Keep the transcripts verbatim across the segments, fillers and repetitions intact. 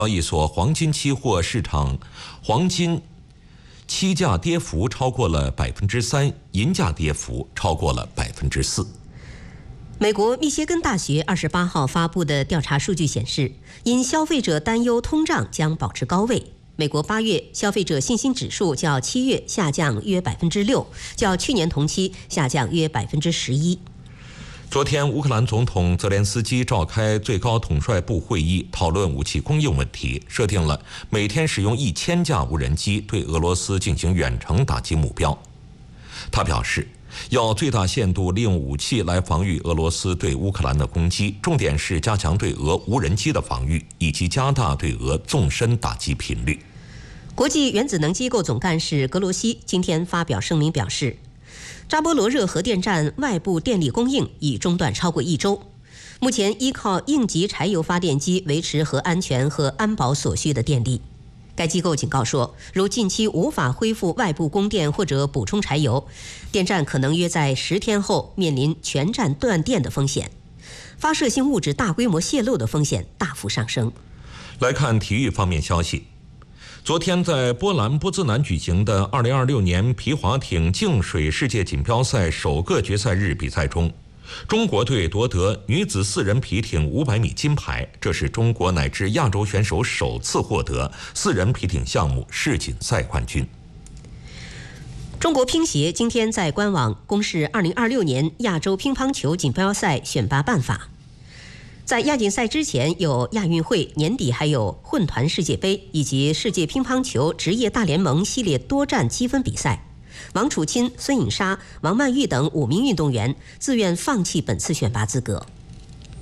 交易所黄金期货市场黄金期价跌幅超过了百分之三，银价跌幅超过了百分之四。 美国密歇根大学二十八号发布的调查数据显示，因消费者担忧通胀将保持高位，美国八月消费者信心指数较七月下降约百分之六，较去年同期下降约百分之十一。 昨天，乌克兰总统泽连斯基召开最高统帅部会议，讨论武器供应问题，设定了每天使用一千架无人机对俄罗斯进行远程打击目标。他表示，要最大限度利用武器来防御俄罗斯对乌克兰的攻击，重点是加强对俄无人机的防御，以及加大对俄纵深打击频率。 国际原子能机构总干事格罗西今天发表声明表示，扎波罗热核电站外部电力供应已中断超过一周，目前依靠应急柴油发电机维持核安全和安保所需的电力。该机构警告说，如近期无法恢复外部供电或者补充柴油，电站可能约在十天后面临全站断电的风险，发射性物质大规模泄漏的风险大幅上升。 来看体育方面消息。昨天在波兰波兹南举行的二零二六年皮划艇净水世界锦标赛首个决赛日比赛中，中国队夺得女子四人皮艇五百米金牌，这是中国乃至亚洲选手首次获得四人皮艇项目世锦赛冠军。 中国乒协今天在官网公示二零二六年亚洲乒乓球锦标赛选拔办法。在亚锦赛之前有亚运会，年底还有混团世界杯以及世界乒乓球职业大联盟系列多站积分比赛。王楚钦、孙颖莎、王曼玉等五名运动员自愿放弃本次选拔资格。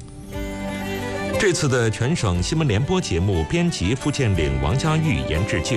这次的全省新闻联播节目编辑付建岭、王佳玉研制记录。